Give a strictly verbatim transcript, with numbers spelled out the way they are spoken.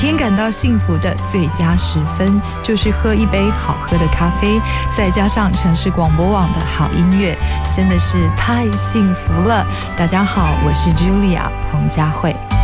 天感到幸福的最佳时分，就是喝一杯好喝的咖啡，再加上城市广播网的好音乐，真的是太幸福了。大家好，我是 Julia 彭佳慧。